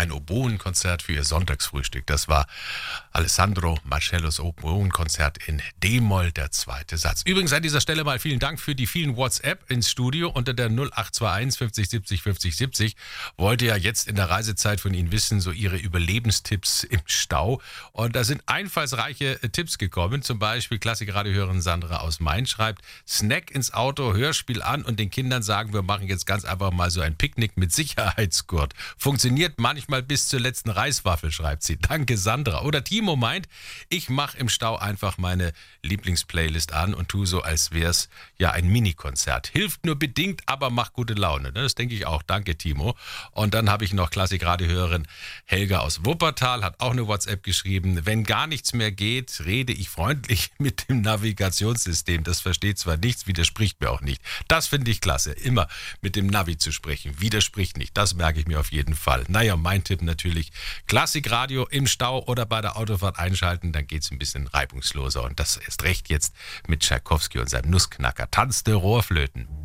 ein Oboenkonzert für ihr Sonntagsfrühstück. Das war Alessandro Marcellos Oboenkonzert in D-Moll, der zweite Satz. Übrigens an dieser Stelle mal vielen Dank für die vielen WhatsApp ins Studio unter der 0821 50 70 50 70. Wollte ja jetzt in der Reisezeit von Ihnen wissen, so Ihre Überlebenstipps im Stau. Und da sind einfallsreiche Tipps gekommen. Zum Beispiel Klassikradiohörerin Sandra aus Main schreibt, Snack ins Auto, Hörspiel an und den Kindern sagen, wir machen jetzt ganz einfach mal so ein Picknick mit Sicherheitsgurt. Funktioniert manchmal bis zur letzten Reiswaffel, schreibt sie. Danke, Sandra. Oder Timo meint, ich mache im Stau einfach meine Lieblingsplaylist an und tue so, als wäre es ja ein Mini-Konzert. Hilft nur bedingt, aber macht gute Laune. Das denke ich auch. Danke, Timo. Und dann habe ich noch Klassikradiohörerin Helga aus Wuppertal, hat auch eine WhatsApp geschrieben. Wenn gar nichts mehr geht, rede ich freundlich mit dem Navigationssystem. Das versteht zwar nichts, widerspricht mir auch nicht. Das finde ich klasse. Immer mit dem Navi zu sprechen. Widerspricht nicht. Das merke ich mir auf jeden Fall. Naja, mein Tipp natürlich, Klassikradio im Stau oder bei der Autofahrt einschalten, dann geht es ein bisschen reibungsloser. Und das erst recht jetzt mit Tschaikowski und seinem Nussknacker. Tanzte Rohrflöten.